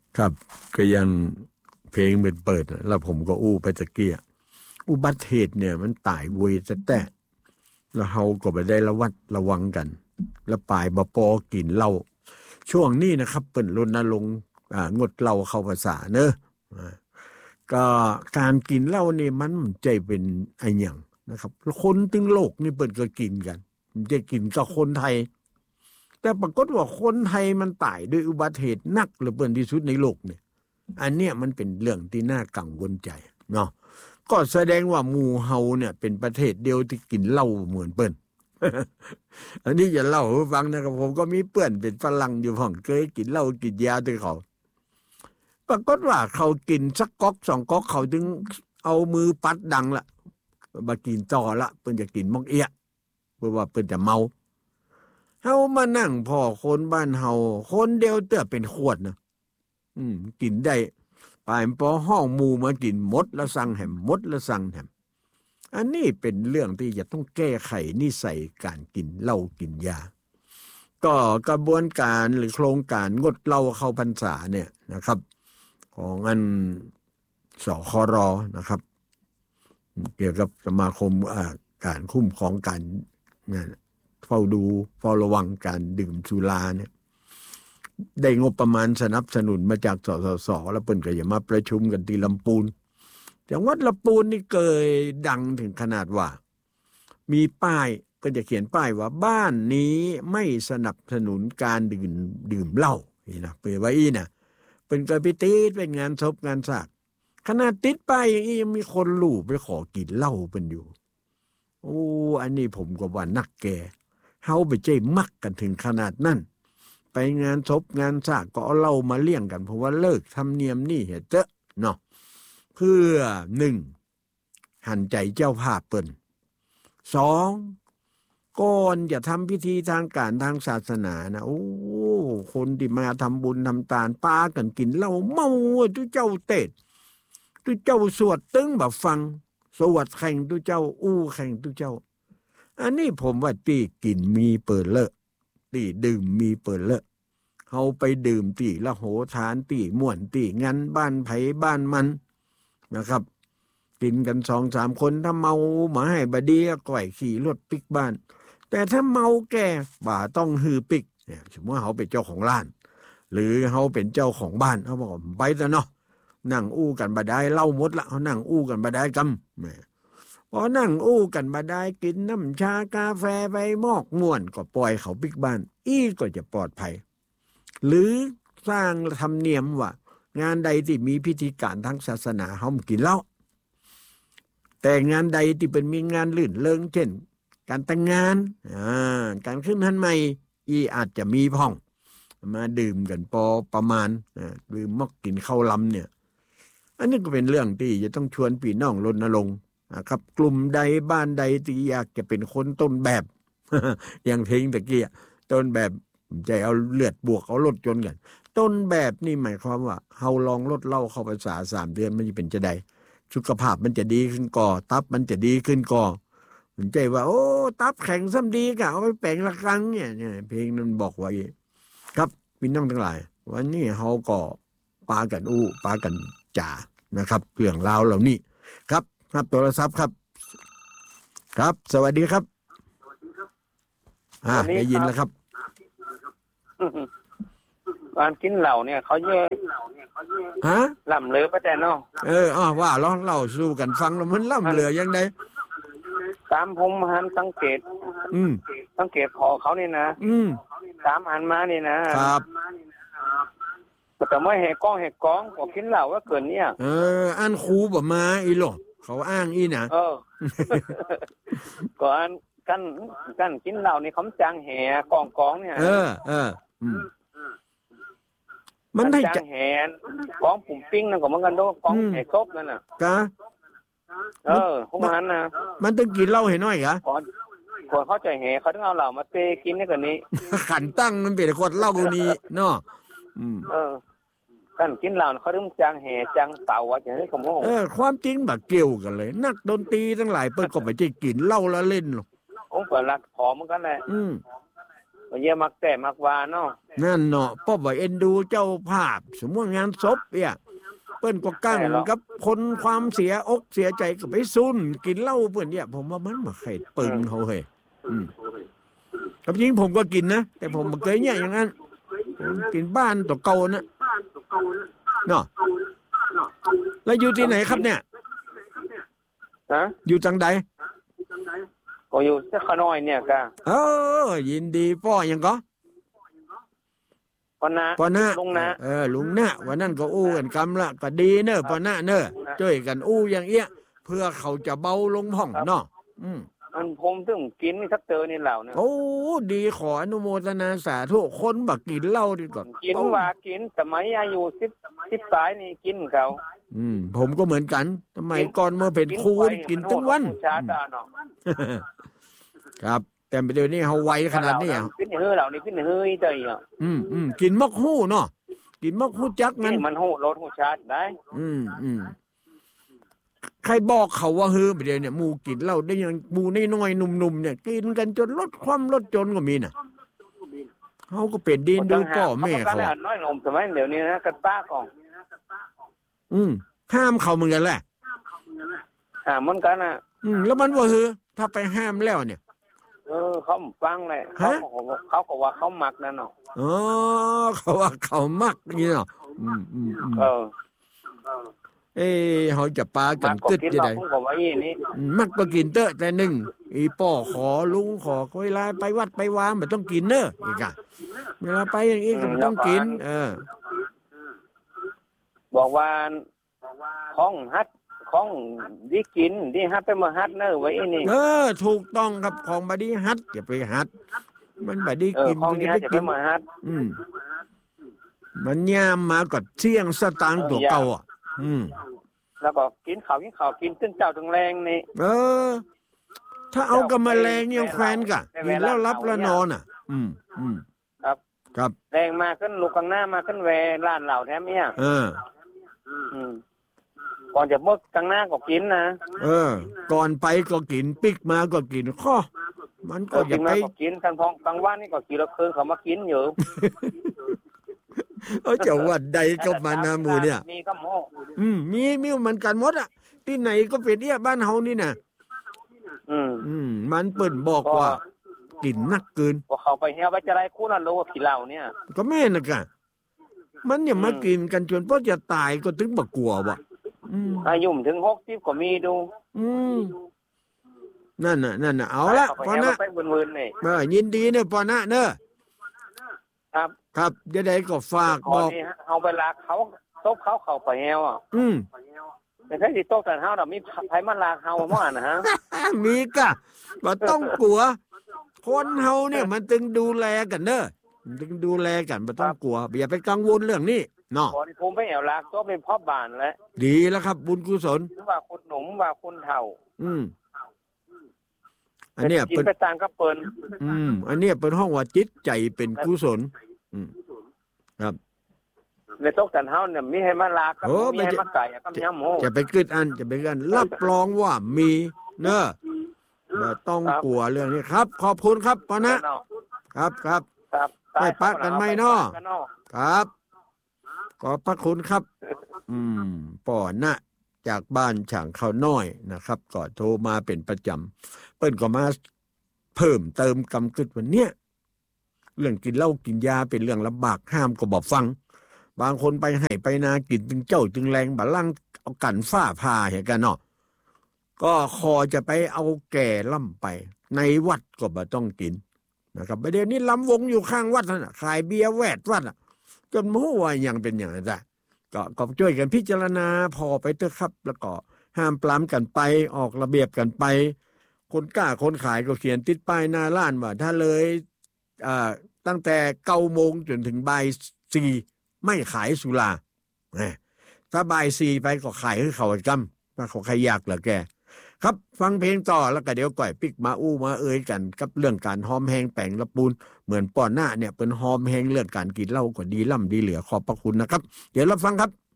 ครับก็ยังเพลงเปิดแล้วผมก็อู้ไปตะเกียอุบัติเหตุเนี่ยมันตายเวยแต่แล้วเฮาก็ไปได้ระวังกันแล้วปลายบปอกินเหล้าช่วงนี้นะครับเปิ่นรณรงค์งดเหล้าเข้าพรรษาเนอะก็การกินเหล้านี่มันใจเป็นไอ้หยังนะครับคนถึงโลกนี่เปิ่นก็กินกันจะกินกับคนไทยแต่ปรากฏว่าคนไทยมันตายด้วยอุบัติเหตุหนักเหลือเกินที่สุดในโลกเนี่ยอันเนี้ยมันเป็นเรื่องที่น่ากังวลใจเนาะก็แสดงว่าหมู่เฮาเนี่ยเป็นประเทศเดียวที่กินเหล้าเหมือนเปิ้น อันนี้อย่าเล่าให้ฟังนะครับผมก็มีเพื่อนเป็นฝรั่งอยู่ห้องเคยกินเหล้ากินยาด้วยเขาปรากฏว่าเขากินสักก๊อกสองก๊อกเขาถึงเอามือปัดดังละมากินต่อละเปิ้นจะกินมอกเอี้ยเพราะว่าเปิ้นจะเมาเฮามานั่งพ่อคนบ้านเฮาคนเดียวเตื้อเป็นขวดนะกินได้ปลายปอห้องหมู่มากินหมดแล้วสั่งแหมหมดแล้วสั่งแหมอันนี้เป็นเรื่องที่จะต้องแก้ไขนิสัยการกินเหล้ากินยาก็กระบวนการหรือโครงการงดเหล้าเข้าพรรษาเนี่ยนะครับของอันสครนะครับเกี่ยวกับสมาคมการคุ้มครองการเฝ้าดูเฝ้าระวังการดื่มสุราเนี่ยได้งบประมาณสนับสนุนมาจากสสสแล้วเปิ้นก็อย่ามาประชุมกันที่ลำพูนจังหวัดลำพูนนี่เคยดังถึงขนาดว่ามีป้ายก็จะเขียนป้ายว่าบ้านนี้ไม่สนับสนุนการดื่มเหล้านี่นะเปิดไว้นะเป็นกระพิตีเป็นงานศพงานศาสตร์ขนาดติดป้ายอย่างนี้ยังมีคนลู่ไปขอกินเหล้าเป็นอยู่โอ้อันนี้ผมก็ว่านักแก่เฮาไปใจมักกันถึงขนาดนั้นไปงานศพงานศาสตร์ก็เอาเหล้ามาเลี้ยงกันเพราะว่าเลิกทำเนียมนี่เหตุเจเนาะเพื่อหันใจเจ้าภาพเปิ้น2ก่อนจะทำพิธีทางการทางศาสนานะโอ้คนที่มาทำบุญทำทานปากันกินเหล้าเมาทุเจ้าเตดทุเจ้าสวดตึงแบบฟังสวดแข่งทุเจ้าอู้แข่งทุเจ้าอันนี้ผมว่าตีกินมีเปิดเลอะตีดื่มมีเปิดเลอะเขาไปดื่มตีละโหฐานตีม่วนตีงั้นบ้านไผบ้านมันนะครับกินกัน2-3คนถ้าเมาหมาให้บดีก่อยขี่รถปิกบ้านแต่ถ้าเมาแก่บ่าต้องฮือปิกเนี่ยสมมติเขาเป็นเจ้าของร้านหรือเขาเป็นเจ้าของบ้านเขาบอกไปซะเนาะนั่งอู้กันบ่ได้เล่าหมดละเขานั่งอู้กันบ่ได้กำพอนั่งอู้กันบ่ได้กินน้ำชากาแฟไปมอกม่วนก็ปล่อยเขาปิกบ้านก็จะปลอดภัยหรือสร้างธรรมเนียมว่างานใดที่มีพิธีการทางศาสนาเขากินเหล้าแต่งานใดที่เป็นมีงานลื่นเริงเช่นการแต่งงานการขึ้นฮันใหม่อาจจะมีพ่องมาดื่มกันพอประมาณดื่มมอกกินข้าวลำเนี่ยอันนี้ก็เป็นเรื่องที่จะต้องชวนพี่น้องรณรงค์นะครับกลุ่มใดบ้านใดที่อยากจะเป็นคนต้นแบบ อย่างเพลงตะกี้ต้นแบบใจเอาเลือดบวกเอารถจนกันต้นแบบนี่หมายความว่าเฮาลองลดเหล้าเข้าพรรษา3 เดือนมันจะเป็นจะใดสุขภาพมันจะดีขึ้นก่อตับมันจะดีขึ้นก่อสนใจว่าโอ้ตับแข็งซ้ำดีกะเอาไปแปลงละครั้งเนี่ยเพลงนั้นบอกไว้ครับพี่น้องทั้งหลายวันนี้เฮาก็ปากันปากันจ่านะครับเรื่องราวเหล่านี้ครับครับโทรศัพท์ครับครับสวัสดีครับได้ยินแล้วครับการกินเหล้าเนี่ยเขาเยอะล่ำเลอประแต่เนาะว่าเล่าสู้กันฟังแล้วมันล่ำเลอยังไงตามผมหันสังเกตพอเขานี่นะตามหันมานี่นะครับแต่ไม่แหกกล้องก็กินเหล้าว่าเกินเนี่ยอันครูบ่มาอีหรอเขาอ้างอีนะก็อันกันกินเหล้านี่เขาจางแห่กองเนี่ยมันได้จางแห่กองปุ่มปิ้งนั่นก็เหมือนกันโดกองแห่ครบนั่นน่ะพวกมันนะมันต้องกินเหล้าให้น้อยกะพอเข้าใจแห่เขาต้องเอาเหล้ามาเตะกินนี่กว่านี้ขันตั้งมันเป็นคนเหล้านี่เนาะกันกินเหล้าเขาต้องจางแห่จางเต่าว่าอย่างนี้ผมว่าความจริงแบบเกี่ยวกันเลยนักดนตรีทั้งหลายเปิ้นก็ไม่ใช่กินเหล้าแล้วเล่นหรอกผมก็รักพอเหมือนกันแหละเยี่ยมักแต่มักวาเนาะนั่นเนาะป้อว่าเอ็นดูเจ้าภาพสมมุติงานศพเนี่ยเปิ้นก็กั้งกับคนความเสียอกเสียใจก็ไปซุ่นกินเหล้าเปิ้นเนี่ยผมว่ามันบ่ใครปึงเขาเฮ้ยกับจริงผมก็กินนะแต่ผมบ่เคยเนี่ยอย่างนั้นกินบ้านตัวเก่านะเนาะแล้วอยู่ที่ไหนครับเนี่ยฮะอยู่จังใดก็อยู่ที่ขน้อยเนี่ยกะยินดีป้อยังก็ปอนะลุงนะลุงนะวันนั้นก็อู้กันกำละก็ดีเนอะปอนะเนอะช่วยกันอู้อย่างเอี้ยเพื่อเขาจะเบาลงห้องเนาะมันผมถึงกินนี่สักเตอนี่เหล่าเนี่ยโอ้ดีขออนุโมทนาสาธุคนบักกินเหล้าดีกว่ากินว่ากินสมัยอายุ10 สายนี่กินเขาผมก็เหมือนกันสมัยก่อนเมื่อเป็นครูกินทุกวันครับแต่เดี๋ยวนี้เฮาไวขนาดนี้กินเฮ้อเหล่านี้กินเฮ้ยเตยกินมักฮู้เนาะกินมักฮู้จักมันฮู้รสฮู้ชาติได้ใครบอกเขาว่าเฮ้อเดี๋ยวเนี่ยหมู่กินเหล้าได้ยังหมู่น้อยๆหนุ่มๆเนี่ยกินกันจนลดความลดจนก็มีน่ะเฮาก็เป็นดินดูพ่อแม่เขาน้อยนมสมัยเดี๋ยวนี้นะกันป้าของห้ามเขาเหมือนกันแหละห้ามเหมือนกันน่ะแล้วมันว่าเฮ้อถ้าไปห้ามแล้วเนี่ยเขาฟังเลยเขาก็ว่าเขามักนั่นเนาะเขาว่าเขามักนี่เนาะเขาจะปากันตึดยังไงมักก็กินเตอะแต่หนึ่งอีป่อขอลุงขอเวลาไปวัดไปวามันต้องกินเนอะอีกอะเวลาไปอย่างนี้ก็ต้องกินบอกว่าของฮัดของดีกินดีฮัดไปมาฮัดเนอะไว้นี่ถูกต้องครับของบดีฮัดอย่าไปฮัดมันบดีกินของนี้จะไปมาฮัดมันย่ามมาก่อนเที่ยงสตางค์ตัวเก่าอ่ะแล้วก็กินข้าวกินตึ้งเจ้าตึ้งแรงนี่ถ้าเอากับแมลงยังแควนกะกินแล้วรับแล้วนอนอ่ะครับแรงมาขึ้นลูกข้างหน้ามาขึ้นแวร้านเหล่าแท้เมียก่อนจะมดข้างหน้าก็กินนะก่อนไปก็กินปิกมาก็กินข้อมันก็อย่าไปกินกลางวันนี่ก็กินแล้วคืนเขามากินอยู่จะวัดใดก็มานามูเนี่ยมีก็โมมีเหมือนกันหมดอ่ะที่ไหนก็เป็นเนี่ยบ้านเฮานี่น่ะมันเปิ่นบอกว่ากินนักเกินว่าเขาไปเฮียไปจะไรคู่นั่นรู้ว่าขี้เหล้าเนี่ยก็แม่น่ะกะมันอย่ามากินกันจนเพราะจะตายก็ถึงบ่กลัวว่ะอายุถึง60ก็มีดูนั่นน่ะเอาละปอนะไปบึนๆนี่ยินดีเนอะปอนะเนอะครับเดี๋ยวใดก็ฝากบอกเอาไปลากเขาตบเขาไปแฮวแต่ถ้าสิตบแต่เฮาน่ะมีไผมาลากเฮาม่อนนะฮะมีกะบ่ต้องกลัวคนเฮาเนี่ยมันตึงดูแลกันเด้อตึงดูแลกันบ่ต้องกลัวอย่าไปกังวลเรื่องนี้เนาะคนผมไปแอวลากตบเป็นพ่อบ้านแล้วดีแล้วครับบุญกุศลว่าคุณหนุ่มว่าคุณเฒ่าอันเนี้ยเป็นไปตามกับเปิ้นอันเนี้ยเป็นห้องว่าจิตใจเป็นกุศลครับในโต๊ะกันเฮาเนี่ยมีให้มาลากกับมีให้มาไก่กับยำโมจะไปกึดอันจะไปกันรับรองว่ามีเนอะไม่ต้องกลัวเรื่องนี้ครับขอบคุณครับปอนะครับไปปักกันไหมเนาะครับขอบพระคุณครับปอนะจากบ้านฉางเขาน้อยนะครับก็โทรมาเป็นประจำเปิ้นก็มาเพิ่มเติมกำกึดวันเนี้ยเรื่องกินเหล้ากินยาเป็นเรื่องลำบากห้ามก็บอกฟังบางคนไปให้ไปนากินจึงเจ้าจึงแรงบะลั่งเอากันฝ้าผ่าเห็นกันเนาะก็คอจะไปเอาแก่ล่ำไปในวัดก็บ่ต้องกินนะครับประเดี๋ยวนี้ลำวงอยู่ข้างวัดน่ะขายเบียร์แวดวัดจนมั่วยังเป็นอย่างนั้นก็ช่วยกันพิจารณาพอไปเถอะครับแล้วก็ห้ามปรามกันไปออกระเบียบกันไปคนกล้าคนขายก็เขียนติดป้ายหน้าร้านว่าถ้าเลยตั้งแต่9 โมงจนถึงบ่าย 4ไม่ขายสุราถ้าบ่าย 4ไปก็ขายให้เขากำถ้าเขาใครอยากเหรอแกครับฟังเพลงต่อแล้วก็เดี๋ยวก่อยปิกมาอู้มาเอ่ยกันกับเรื่องการหอมแห้งแป้งละปูนเหมือนป้อนหน้าเนี่ยเป็นหอมแห้งเรื่องการกินเหล้าก็ดีล่ำดีเหลือขอบพระคุณนะครับเดี๋ยวรับฟังครับ